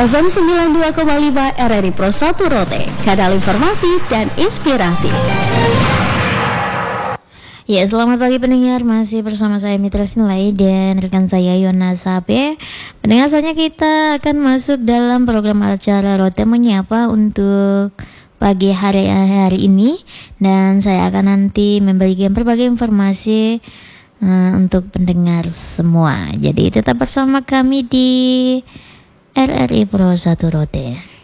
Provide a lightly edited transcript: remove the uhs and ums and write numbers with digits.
FM 92,5 RRI Pro 1 Rote, kanal informasi dan inspirasi. Ya, selamat pagi pendengar, masih bersama saya Mitra Sinlai dan rekan saya Yona Sabe. Pendengar, saatnya kita akan masuk dalam program acara Rote Menyapa untuk pagi hari ini, dan saya akan nanti memberikan berbagai informasi untuk pendengar semua. Jadi tetap bersama kami di RRI Pro 1 Rote.